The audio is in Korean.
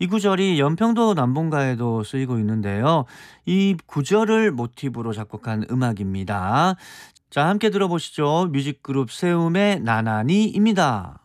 이 구절이 연평도 남본가에도 쓰이고 있는데요. 이 구절을 모티브로 작곡한 음악입니다. 자, 함께 들어보시죠. 뮤직그룹 세움의 나나니입니다.